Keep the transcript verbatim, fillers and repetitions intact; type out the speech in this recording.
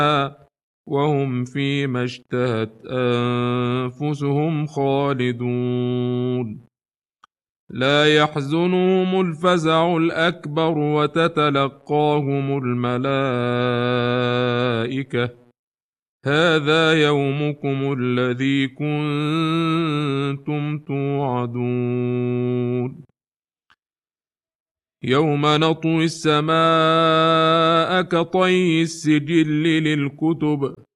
وهم فيما اشتهت أنفسهم خالدون لا يحزنهم الفزع الأكبر وتتلقاهم الملائكة هذا يومكم الذي كنتم توعدون يوم نطوي السماء كطي السجل للكتب